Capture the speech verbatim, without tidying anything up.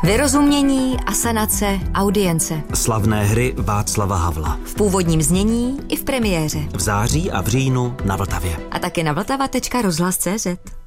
Vyrozumění, asanace, audience. Slavné hry Václava Havla. V původním znění i v premiéře. V září a v říjnu na Vltavě. A taky na vltava tečka rozhlas tečka cé zet.